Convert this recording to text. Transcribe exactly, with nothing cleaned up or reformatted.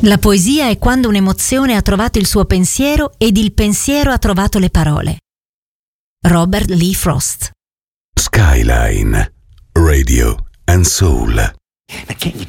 La poesia è quando un'emozione ha trovato il suo pensiero ed il pensiero ha trovato le parole. Robert Lee Frost. Skyline Radio and Soul.